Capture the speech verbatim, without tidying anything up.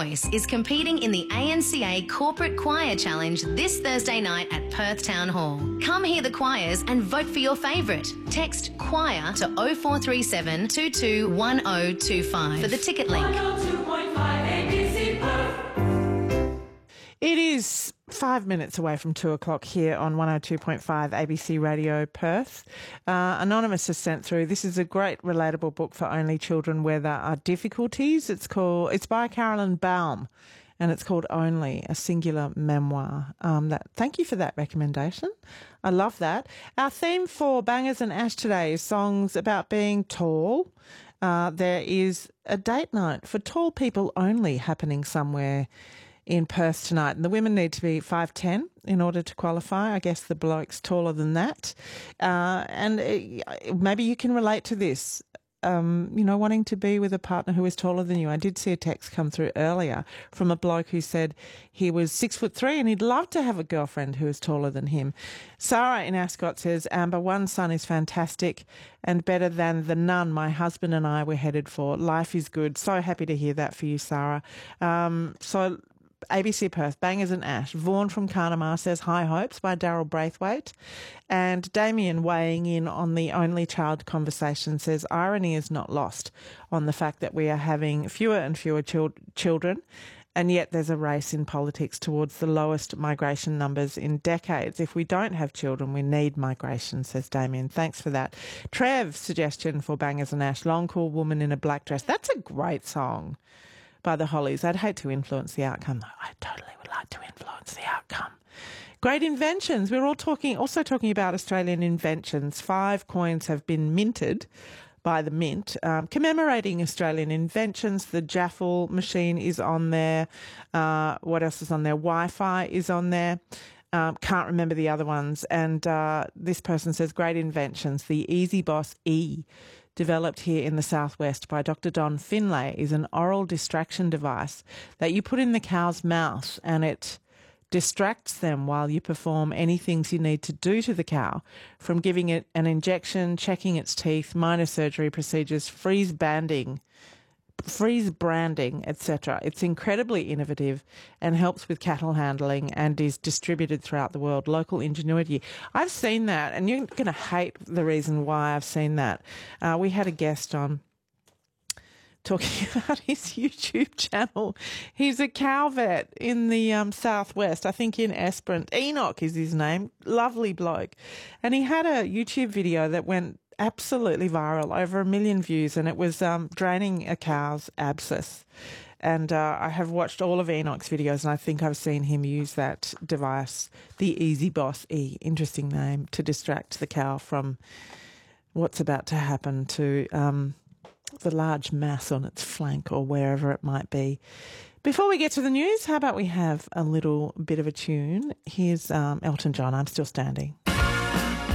Voice is competing in the A N C A Corporate Choir Challenge this Thursday night at Perth Town Hall. Come hear the choirs and vote for your favourite. Text choir to oh four three seven, two two one oh two five for the ticket link. It is five minutes away from two o'clock here on one oh two point five A B C Radio Perth. Uh, Anonymous has sent through, this is a great relatable book for only children where there are difficulties. It's called, it's by Carolyn Baum, and it's called Only, a singular memoir. Um, that, thank you for that recommendation. I love that. Our theme for Bangers and Ash today is songs about being tall. Uh, there is a date night for tall people only happening somewhere in Perth tonight, and the women need to be five ten in order to qualify. I guess the bloke's taller than that. Uh, and it, maybe you can relate to this, um, you know, wanting to be with a partner who is taller than you. I did see a text come through earlier from a bloke who said he was six foot three and he'd love to have a girlfriend who is taller than him. Sarah in Ascot says, Amber, one son is fantastic and better than the none my husband and I were headed for. Life is good. So happy to hear that for you, Sarah. Um, so A B C Perth, Bangers and Ash. Vaughan from Carnamar says High Hopes by Daryl Braithwaite. And Damien, weighing in on the only child conversation, says irony is not lost on the fact that we are having fewer and fewer chil- children, and yet there's a race in politics towards the lowest migration numbers in decades. If we don't have children, we need migration, says Damien. Thanks for that. Trev, suggestion for Bangers and Ash, Long Cool Woman in a Black Dress. That's a great song by the Hollies. I'd hate to influence the outcome, though. I totally would like to influence the outcome. Great inventions. We're all talking, also talking about Australian inventions. Five coins have been minted by the Mint, um, commemorating Australian inventions. The Jaffle machine is on there. Uh, what else is on there? Wi-Fi is on there. Um, can't remember the other ones. And uh, this person says, great inventions. The Easy Boss E, developed here in the southwest by Doctor Don Finlay, is an oral distraction device that you put in the cow's mouth, and it distracts them while you perform any things you need to do to the cow, from giving it an injection, checking its teeth, minor surgery procedures, freeze banding, freeze branding, et cetera. It's incredibly innovative and helps with cattle handling and is distributed throughout the world. Local ingenuity. I've seen that, and you're going to hate the reason why I've seen that. Uh, we had a guest on talking about his YouTube channel. He's a cow vet in the um, southwest, I think in Esperance. Enoch is his name. Lovely bloke. And he had a YouTube video that went absolutely viral, over a million views, and it was um, draining a cow's abscess. And uh, I have watched all of Enoch's videos, and I think I've seen him use that device, the Easy Boss E, interesting name, to distract the cow from what's about to happen to um, the large mass on its flank or wherever it might be. Before we get to the news, how about we have a little bit of a tune? Here's um, Elton John, I'm Still Standing.